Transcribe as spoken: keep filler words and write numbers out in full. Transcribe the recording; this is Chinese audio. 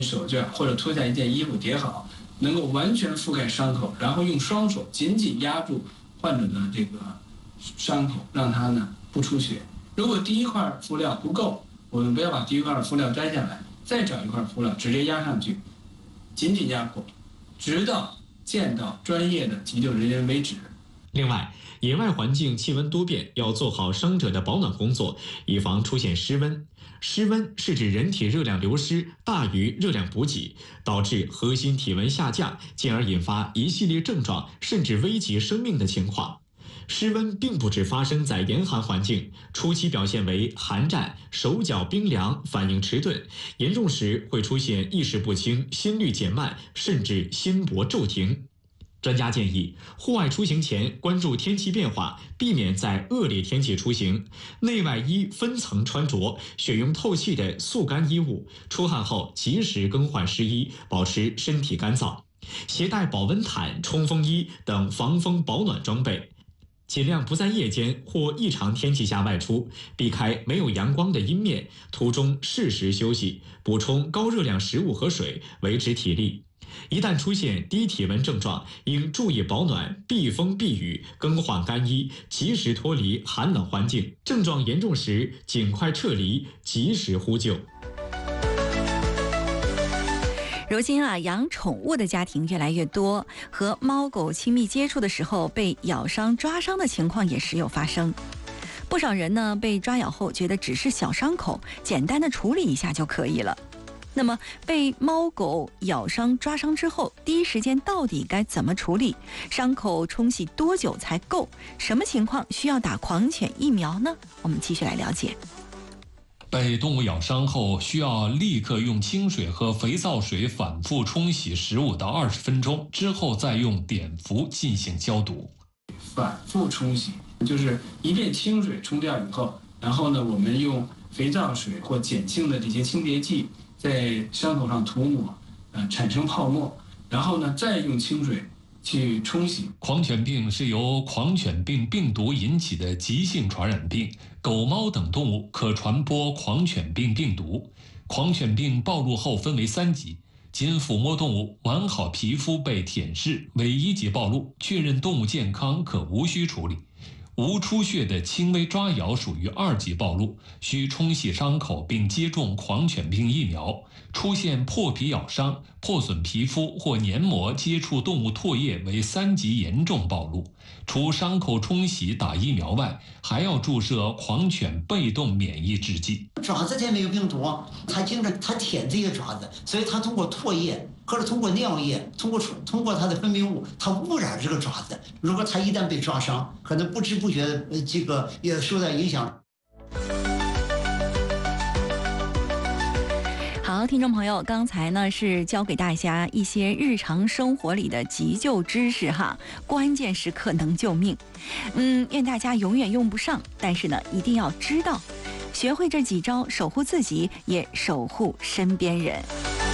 手绢或者脱下一件衣服叠好，能够完全覆盖伤口，然后用双手紧紧压住患者的这个伤口，让它呢不出血。如果第一块敷料不够，我们不要把第一块敷料摘下来，再找一块敷料直接压上去，紧紧压迫，直到见到专业的急救人员为止。 另外，野外环境气温多变，要做好伤者的保暖工作，以防出现失温。失温是指人体热量流失大于热量补给，导致核心体温下降，进而引发一系列症状，甚至危及生命的情况。失温并不只发生在严寒环境，初期表现为寒战、手脚冰凉、反应迟钝，严重时会出现意识不清、心率减慢，甚至心搏骤停。专家建议，户外出行前关注天气变化，避免在恶劣天气出行。内外衣分层穿着，选用透气的速干衣物。出汗后及时更换湿衣，保持身体干燥。携带保温毯、冲锋衣等防风保暖装备。尽量不在夜间或异常天气下外出，避开没有阳光的阴面，途中适时休息，补充高热量食物和水，维持体力。一旦出现低体温症状，应注意保暖、避风避雨、更换干衣，及时脱离寒冷环境。症状严重时，尽快撤离，及时呼救。 如今啊，养宠物的家庭越来越多，和猫狗亲密接触的时候被咬伤、抓伤的情况也时有发生。不少人呢被抓咬后觉得只是小伤口，简单的处理一下就可以了。那么被猫狗咬伤、抓伤之后，第一时间到底该怎么处理？伤口冲洗多久才够？什么情况需要打狂犬疫苗呢？我们继续来了解。 被动物咬伤后，需要立刻用清水和肥皂水反复冲洗十五到二十分钟，之后再用碘伏进行消毒。 反复冲洗就是一遍清水冲掉以后，然后呢，我们用肥皂水或碱性的这些清洁剂在伤口上涂抹，呃，产生泡沫，然后呢，再用清水去冲洗。 狂犬病是由狂犬病病毒引起的急性传染病，狗猫等动物可传播狂犬病病毒。狂犬病暴露后分为三级，仅抚摸动物完好皮肤被舔舐为一级暴露，确认动物健康可无需处理。无出血的轻微抓咬属于二级暴露，需冲洗伤口并接种狂犬病疫苗。出现破皮咬伤、破损皮肤或黏膜接触动物唾液为三级严重暴露。除伤口冲洗、打疫苗外，还要注射狂犬被动免疫制剂。 爪子这没有病毒，它经常它舔这些爪子，所以它通过唾液或者通过尿液，通过通过它的分泌物，它污染这个爪子。如果它一旦被抓伤，可能不知不觉的呃这个也受到影响。 好，听众朋友，刚才呢是教给大家一些日常生活里的急救知识哈，关键时刻能救命。嗯，愿大家永远用不上，但是呢一定要知道，学会这几招，守护自己，也守护身边人。